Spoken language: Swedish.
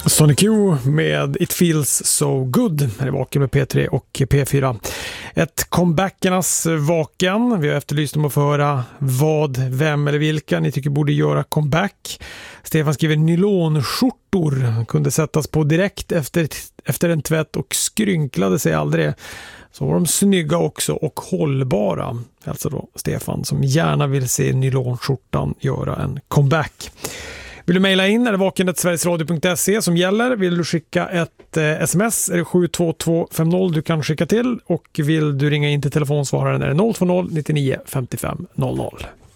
Sonic Q med It Feels So Good. Här är Vaken med P3 och P4. Ett comebackernas Vaken. Vi har efterlyst om att få höra vad, vem eller vilka ni tycker borde göra comeback. Stefan skriver nylonskjortor. Kunde sättas på direkt efter en tvätt och skrynklade sig aldrig. Så var de snygga också och hållbara. Alltså då Stefan som gärna vill se nylonskjortan göra en comeback. Vill du mejla in är det vaken@sverigesradio.se som gäller. Vill du skicka ett sms är det 72250 du kan skicka till. Och vill du ringa in till telefonsvararen är det 020 99 55 00.